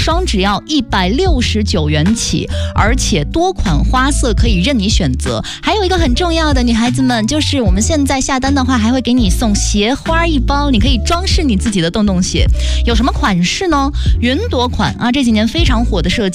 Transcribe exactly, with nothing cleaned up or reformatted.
双只要一百六十九元起，而且多款花色可以任你选择。还有一个很重要的，女孩子们，就是我们现在下单的话，还会给你送鞋花一包，你可以装饰你自己的洞洞鞋。有什么款式呢？云朵款啊，这几年非常火的设计。